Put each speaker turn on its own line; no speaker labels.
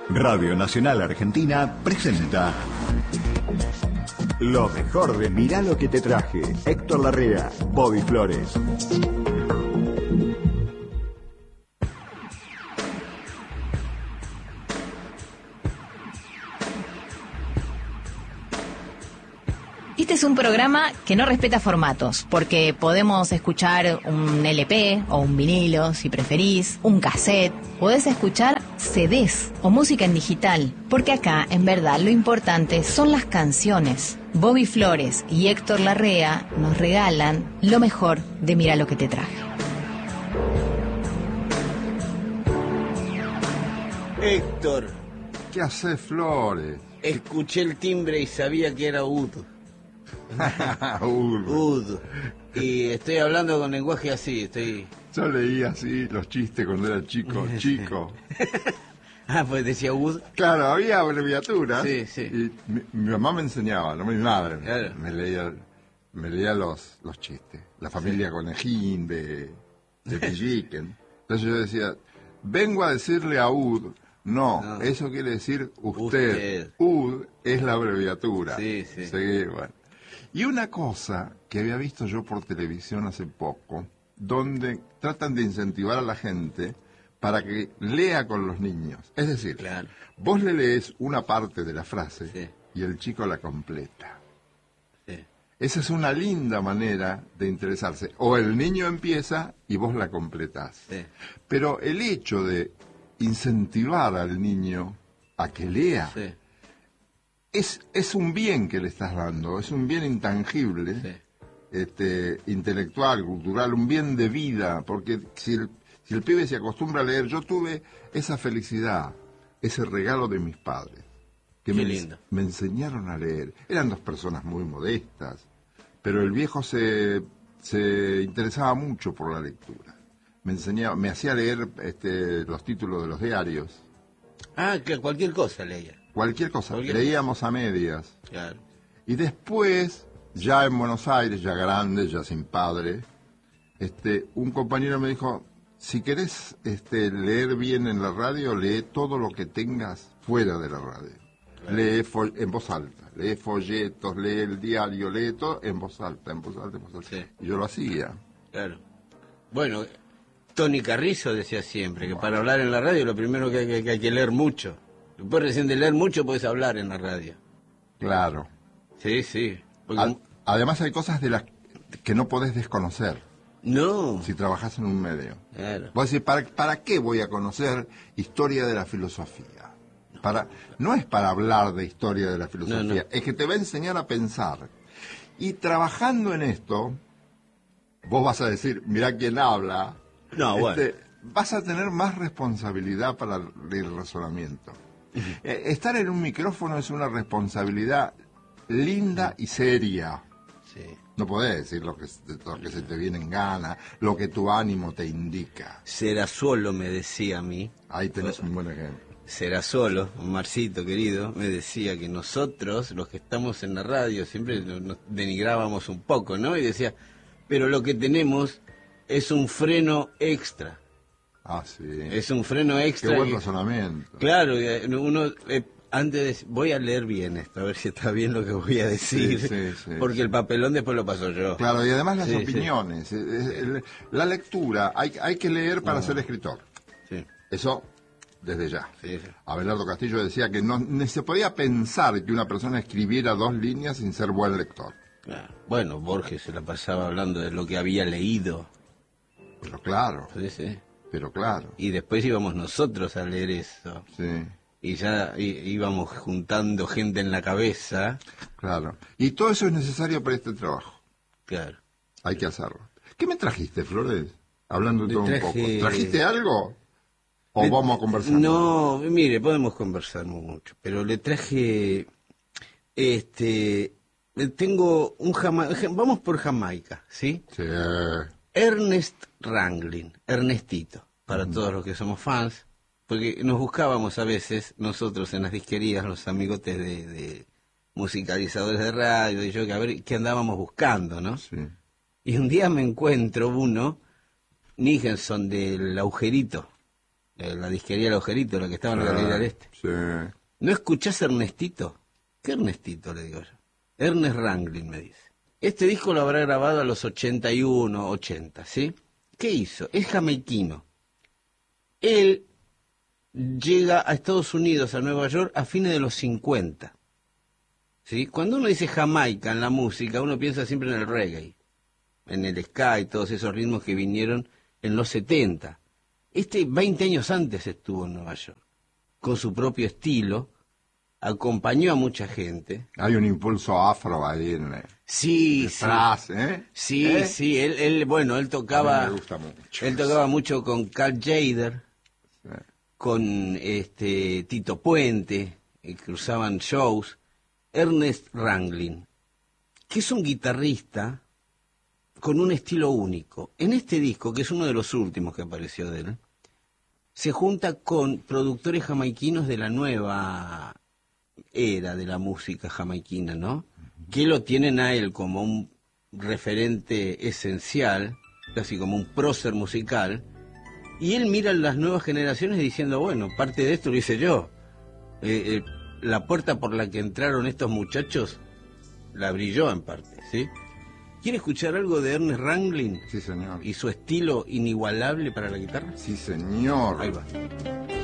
Radio Nacional Argentina presenta lo mejor de Mirá lo que te traje. Héctor Larrea, Bobby Flores.
Este es un programa que no respeta formatos, porque podemos escuchar un LP o un vinilo, si preferís, un cassette. Podés escuchar CDs o música en digital, porque acá, en verdad, lo importante son las canciones. Bobby Flores y Héctor Larrea nos regalan lo mejor de Mirá lo que te traje.
Héctor,
¿qué haces, Flores?
escuché el timbre y sabía que era Udo.
Udo.
Udo. Y estoy hablando con lenguaje así,
Yo leía así los chistes cuando era chico.
Ah, pues decía Udo.
Claro, había abreviaturas.
Sí, sí.
Y mi mamá me enseñaba, no mi madre.
Claro.
Me leía los chistes. La familia Conejín de Villiquen. Entonces yo decía, vengo a decirle a Ud. No, eso quiere decir usted. Ud es la abreviatura.
Sí, sí.
Seguí, bueno. Y una cosa que había visto yo por televisión hace poco, donde tratan de incentivar a la gente para que lea con los niños. Es decir,
Claro.
vos le lees una parte de la frase
Sí.
y el chico la completa.
Sí.
Esa es una linda manera de interesarse. O el niño empieza y vos la completás.
Sí.
Pero el hecho de incentivar al niño a que lea
Sí.
es un bien que le estás dando, es un bien intangible, intelectual, cultural, un bien de vida, porque si el pibe se acostumbra a leer, yo tuve esa felicidad, ese regalo de mis padres, que
Qué lindo.
me enseñaron a leer. Eran dos personas muy modestas, pero el viejo se interesaba mucho por la lectura. Me hacía leer los títulos de los diarios,
Ah, que cualquier cosa leía.
cualquier cosa,
Cualquier
leíamos a medias.
Claro.
Y después, ya en Buenos Aires, ya grande, ya sin padre, un compañero me dijo, si querés leer bien en la radio, lee todo lo que tengas fuera de la radio.
Claro.
Lee en voz alta, lee folletos, lee el diario, lee todo en voz alta, en voz alta, en voz alta.
Sí.
Y yo lo hacía.
Claro. Bueno, Tony Carrizo decía siempre que para hablar en la radio lo primero que hay que leer mucho. Después recién de leer mucho puedes hablar en la radio.
Claro.
Sí, sí. Porque
Además hay cosas de las que no podés desconocer
no.
si trabajás en un medio.
Claro.
Vos decís, ¿para qué voy a conocer historia de la filosofía? No es para hablar de historia de la filosofía,
No.
es que te va a enseñar a pensar. Y trabajando en esto, vos vas a decir, mirá quién habla.
No, bueno.
Vas a tener más responsabilidad para el razonamiento. Estar en un micrófono es una responsabilidad linda y seria.
Sí.
No podés decir lo que se te viene en gana, lo que tu ánimo te indica.
Serasolo me decía a mí.
Ahí tenés un buen ejemplo.
Serasolo, Marcito querido, me decía que nosotros, los que estamos en la radio, siempre nos denigrábamos un poco, ¿no? Y decía, pero lo que tenemos es un freno extra.
Ah, sí.
Es un freno extra.
Qué buen
que-
razonamiento.
Claro, uno antes voy a leer bien esto, a ver si está bien lo que voy a decir,
Sí,
porque
sí.
el papelón después lo paso yo.
Claro, y además las
Sí,
opiniones. La lectura, hay que leer para ser escritor.
Sí,
Eso, desde ya.
sí, sí.
Abelardo Castillo decía que no se podía pensar que una persona escribiera 2 líneas sin ser buen lector.
Claro. Bueno, Borges se la pasaba hablando de lo que había leído.
Pero claro,
Sí.
pero claro.
Y después íbamos nosotros a leer eso.
Sí,
Y ya íbamos juntando gente en la cabeza.
claro. Y todo eso es necesario para este trabajo.
Claro.
Hay que hacerlo. ¿Qué me trajiste, Flores? Hablando de
Le
todo un
traje-
poco. ¿Trajiste algo? ¿O vamos a conversar?
No, mire, podemos conversar mucho, pero le traje, tengo un vamos por Jamaica, ¿sí?
Sí.
Ernest Ranglin, Ernestito, para todos los que somos fans, porque nos buscábamos a veces, nosotros en las disquerías, los amigotes de musicalizadores de radio, y yo, que a ver qué andábamos buscando, ¿no?
Sí.
Y un día me encuentro uno, Nicholson del Agujerito, la disquería El Agujerito, la que estaba en la Galería del Este.
Sí.
¿No escuchás Ernestito? ¿Qué Ernestito? Le digo yo. Ernest Ranglin, me dice. Este disco lo habrá grabado a los 81, 80, ¿sí? ¿Qué hizo? Es jamaiquino. Él llega a Estados Unidos, a Nueva York, a fines de los 50. ¿Sí? Cuando uno dice Jamaica en la música, uno piensa siempre en el reggae, en el ska y todos esos ritmos que vinieron en los 70. 20 años antes estuvo en Nueva York, con su propio estilo, acompañó a mucha gente.
Hay un impulso afro ahí
Sí,
detrás, ¿eh?
Sí,
¿Eh?
sí, él tocaba,
A mí me gusta mucho.
él tocaba mucho con Carl Jader,
Sí.
con Tito Puente, cruzaban shows. Ernest Ranglin, que es un guitarrista con un estilo único. En este disco, que es uno de los últimos que apareció de él, se junta con productores jamaiquinos de la nueva era de la música jamaiquina, ¿no? Que lo tienen a él como un referente esencial, casi como un prócer musical, y él mira a las nuevas generaciones diciendo, bueno, parte de esto lo hice yo. La puerta por la que entraron estos muchachos la abrí yo en parte, ¿sí? ¿Quiere escuchar algo de Ernest Ranglin?
Sí, señor.
¿Y su estilo inigualable para la guitarra?
Sí, señor.
Ahí va.